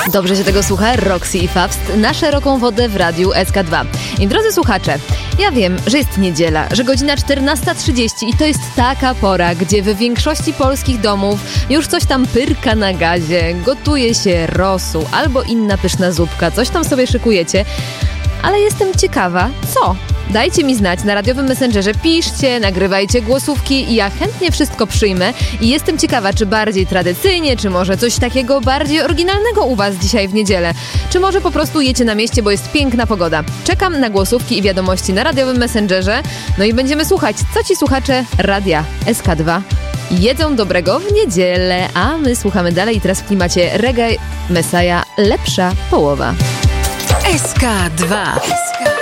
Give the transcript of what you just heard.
Dobrze się tego słucha, Roxy i Fawst na szeroką wodę w radiu SK2. I drodzy słuchacze, ja wiem, że jest niedziela, że godzina 14:30 i to jest taka pora, gdzie w większości polskich domów już coś tam pyrka na gazie, gotuje się rosół albo inna pyszna zupka, coś tam sobie szykujecie. Ale jestem ciekawa, co? Dajcie mi znać na radiowym messengerze, piszcie, nagrywajcie głosówki i ja chętnie wszystko przyjmę i jestem ciekawa, czy bardziej tradycyjnie, czy może coś takiego bardziej oryginalnego u Was dzisiaj w niedzielę, czy może po prostu jecie na mieście, bo jest piękna pogoda. Czekam na głosówki i wiadomości na radiowym messengerze, no i będziemy słuchać, co ci słuchacze radia SK2 jedzą dobrego w niedzielę, a my słuchamy dalej i teraz w klimacie reggae Messiah, lepsza połowa. SK2.